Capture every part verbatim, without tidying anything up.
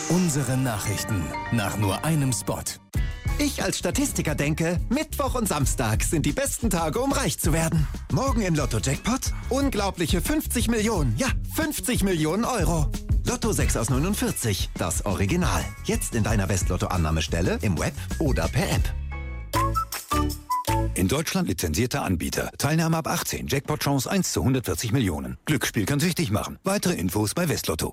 Unsere Nachrichten nach nur einem Spot. Ich als Statistiker denke, Mittwoch und Samstag sind die besten Tage, um reich zu werden. Morgen im Lotto-Jackpot unglaubliche fünfzig Millionen, ja, fünfzig Millionen Euro. Lotto sechs aus neunundvierzig, das Original. Jetzt in deiner Westlotto-Annahmestelle, im Web oder per App. In Deutschland lizenzierter Anbieter. Teilnahme ab achtzehn. Jackpot-Chance eins zu hundertvierzig Millionen. Glücksspiel kann süchtig machen. Weitere Infos bei Westlotto.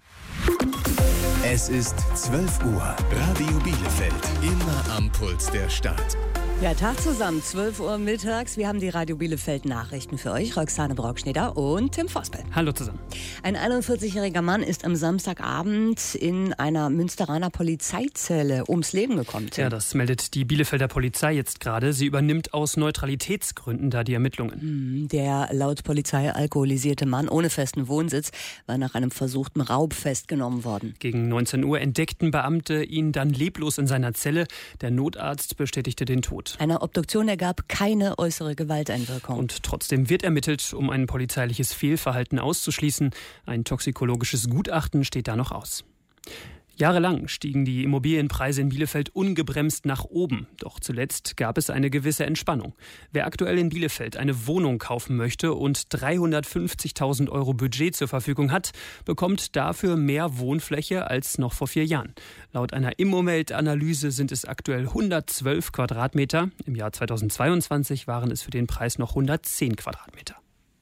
Es ist zwölf Uhr. Radio Bielefeld. Immer am Puls der Stadt. Ja, Tag zusammen, zwölf Uhr mittags. Wir haben die Radio Bielefeld Nachrichten für euch. Roxane Brockschneider und Tim Vosper. Hallo zusammen. Ein einundvierzigjähriger Mann ist am Samstagabend in einer Münsteraner Polizeizelle ums Leben gekommen. Tim. Ja, das meldet die Bielefelder Polizei jetzt gerade. Sie übernimmt aus Neutralitätsgründen da die Ermittlungen. Der laut Polizei alkoholisierte Mann ohne festen Wohnsitz war nach einem versuchten Raub festgenommen worden. Gegen neunzehn Uhr entdeckten Beamte ihn dann leblos in seiner Zelle. Der Notarzt bestätigte den Tod. Eine Obduktion ergab keine äußere Gewalteinwirkung. Und trotzdem wird ermittelt, um ein polizeiliches Fehlverhalten auszuschließen. Ein toxikologisches Gutachten steht da noch aus. Jahrelang stiegen die Immobilienpreise in Bielefeld ungebremst nach oben. Doch zuletzt gab es eine gewisse Entspannung. Wer aktuell in Bielefeld eine Wohnung kaufen möchte und dreihundertfünfzigtausend Euro Budget zur Verfügung hat, bekommt dafür mehr Wohnfläche als noch vor vier Jahren. Laut einer Immowelt-Analyse sind es aktuell hundertzwölf Quadratmeter. Im Jahr zweitausendzweiundzwanzig waren es für den Preis noch hundertzehn Quadratmeter.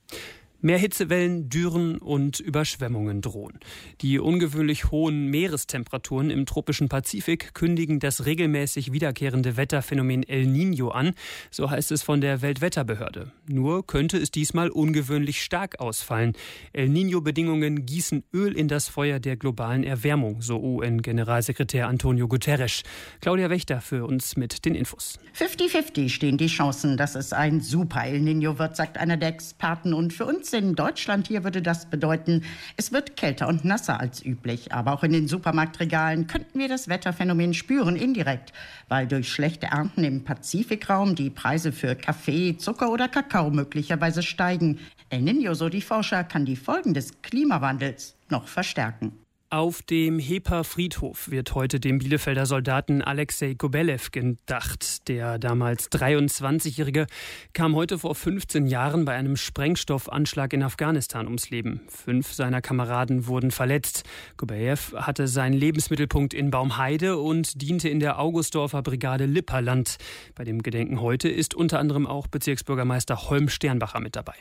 Mehr Hitzewellen, Dürren und Überschwemmungen drohen. Die ungewöhnlich hohen Meerestemperaturen im tropischen Pazifik kündigen das regelmäßig wiederkehrende Wetterphänomen El Niño an, so heißt es von der Weltwetterbehörde. Nur könnte es diesmal ungewöhnlich stark ausfallen. El Niño-Bedingungen gießen Öl in das Feuer der globalen Erwärmung, so U N-Generalsekretär Antonio Guterres. Claudia Wächter für uns mit den Infos. fünfzig fünfzig stehen die Chancen, dass es ein super El Niño wird, sagt einer der Experten. Und für uns in Deutschland hier würde das bedeuten, es wird kälter und nasser als üblich. Aber auch in den Supermarktregalen könnten wir das Wetterphänomen spüren, indirekt, weil durch schlechte Ernten im Pazifikraum die Preise für Kaffee, Zucker oder Kakao möglicherweise steigen. El Niño, so die Forscher, kann die Folgen des Klimawandels noch verstärken. Auf dem Heper-Friedhof wird heute dem Bielefelder Soldaten Alexei Gobelev gedacht. Der damals dreiundzwanzigjährige kam heute vor fünfzehn Jahren bei einem Sprengstoffanschlag in Afghanistan ums Leben. Fünf seiner Kameraden wurden verletzt. Gobelev hatte seinen Lebensmittelpunkt in Baumheide und diente in der Augustdorfer Brigade Lipperland. Bei dem Gedenken heute ist unter anderem auch Bezirksbürgermeister Holm Sternbacher mit dabei.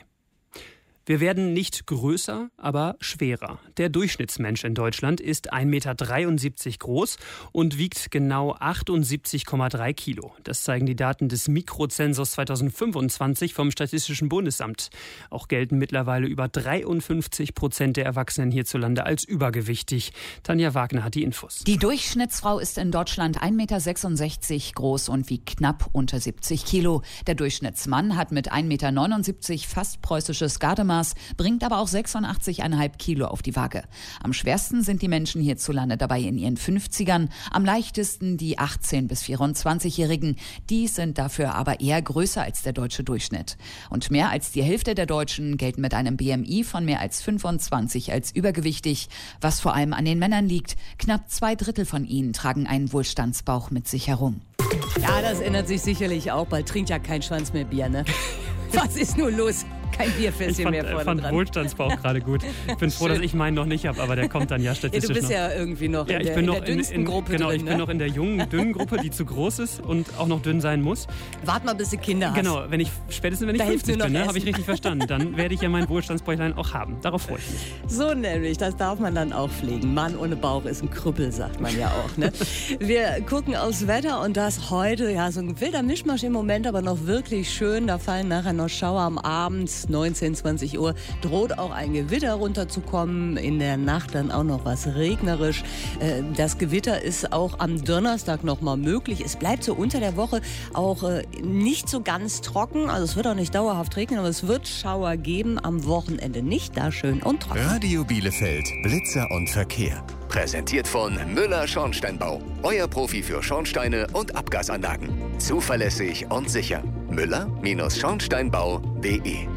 Wir werden nicht größer, aber schwerer. Der Durchschnittsmensch in Deutschland ist ein Meter dreiundsiebzig groß und wiegt genau achtundsiebzig Komma drei Kilo. Das zeigen die Daten des Mikrozensus zweitausendfünfundzwanzig vom Statistischen Bundesamt. Auch gelten mittlerweile über dreiundfünfzig Prozent der Erwachsenen hierzulande als übergewichtig. Tanja Wagner hat die Infos. Die Durchschnittsfrau ist in Deutschland ein Meter sechsundsechzig groß und wiegt knapp unter siebzig Kilo. Der Durchschnittsmann hat mit ein Meter neunundsiebzig fast preußisches Gardemaß, bringt aber auch sechsundachtzig Komma fünf Kilo auf die Waage. Am schwersten sind die Menschen hierzulande dabei in ihren fünfzigern, am leichtesten die achtzehn- bis vierundzwanzigjährigen. Die sind dafür aber eher größer als der deutsche Durchschnitt. Und mehr als die Hälfte der Deutschen gelten mit einem B M I von mehr als fünfundzwanzig als übergewichtig, was vor allem an den Männern liegt. Knapp zwei Drittel von ihnen tragen einen Wohlstandsbauch mit sich herum. Ja, das ändert sich sicherlich auch. Bald trinkt ja kein Schwanz mehr Bier, ne? Was ist nun los? Kein Bierfässchen mehr vorne Ich fand dran. Wohlstandsbauch gerade gut. Ich bin froh, dass ich meinen noch nicht habe, aber der kommt dann ja statistisch Ja, du bist noch. ja irgendwie noch Ja, in ich der, bin in noch der dünnsten in, in, Gruppe genau, drin. ich Ne? bin noch in der jungen, dünnen Gruppe, die zu groß ist und auch noch dünn sein muss. Wart mal, bis du Kinder hast. Genau, wenn ich, spätestens wenn ich Da hilft fünfzig nur noch bin, ne, Essen. habe ich richtig verstanden. Dann werde ich ja mein Wohlstandsbäuchlein auch haben. Darauf freue ich mich. So nämlich, das darf man dann auch pflegen. Mann ohne Bauch ist ein Krüppel, sagt man ja auch. Ne? Wir gucken aufs Wetter und das heute, ja, so ein wilder Mischmasch im Moment, aber noch wirklich schön. Da fallen nachher noch Schauer am Abend, neunzehn, zwanzig Uhr. Droht auch ein Gewitter runterzukommen. In der Nacht dann auch noch was regnerisch. Das Gewitter ist auch am Donnerstag noch mal möglich. Es bleibt so unter der Woche auch nicht so ganz trocken. Also es wird auch nicht dauerhaft regnen, aber es wird Schauer geben. Am Wochenende nicht, da schön und trocken. Radio Bielefeld, Blitzer und Verkehr. Präsentiert von Müller Schornsteinbau. Euer Profi für Schornsteine und Abgasanlagen. Zuverlässig und sicher. Müller Schornsteinbau punkt de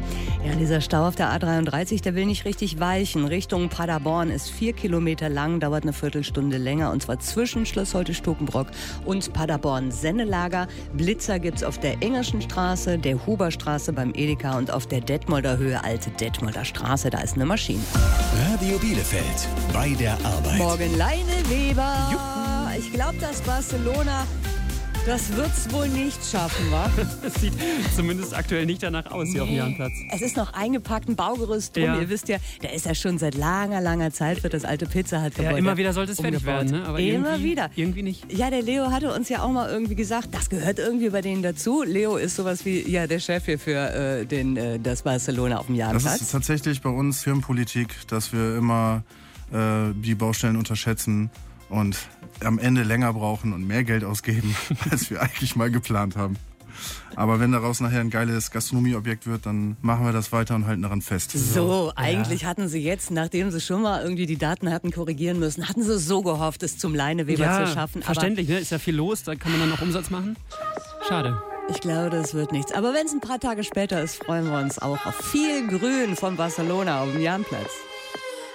Ja, dieser Stau auf der A dreiunddreißig, der will nicht richtig weichen. Richtung Paderborn ist vier Kilometer lang, dauert eine Viertelstunde länger. Und zwar zwischen Schloss Holte-Stukenbrock und Paderborn-Sennelager. Blitzer gibt's auf der Engerschen Straße, der Huberstraße beim Edeka und auf der Detmolder Höhe, alte Detmolder Straße. Da ist eine Maschine. Radio Bielefeld, bei der Arbeit. Morgen Leine Weber. Juhu. Ich glaube, dass Barcelona... Das wird's wohl nicht schaffen, wa? Das sieht zumindest aktuell nicht danach aus, nee. Hier auf dem Jahnplatz. Es ist noch eingepackt, ein Baugerüst drum. Ja. Ihr wisst ja, der ist ja schon seit langer, langer Zeit für das alte Pizza Hut ja, immer wieder sollte es fertig werden, ne? Aber immer irgendwie, wieder. Irgendwie nicht. Ja, der Leo hatte uns ja auch mal irgendwie gesagt, das gehört irgendwie bei denen dazu. Leo ist sowas wie ja der Chef hier für äh, den, äh, das Barcelona auf dem Jahnplatz. Das ist tatsächlich bei uns Firmenpolitik, dass wir immer äh, die Baustellen unterschätzen und am Ende länger brauchen und mehr Geld ausgeben, als wir eigentlich mal geplant haben. Aber wenn daraus nachher ein geiles Gastronomieobjekt wird, dann machen wir das weiter und halten daran fest. So, so eigentlich ja. hatten sie jetzt, nachdem sie schon mal irgendwie die Daten hatten korrigieren müssen, hatten sie so gehofft, es zum Leineweber ja, zu schaffen. Verständlich, ne? Ist ja viel los, da kann man dann auch Umsatz machen. Schade. Ich glaube, das wird nichts. Aber wenn es ein paar Tage später ist, freuen wir uns auch auf viel Grün von Barcelona auf dem Jahnplatz.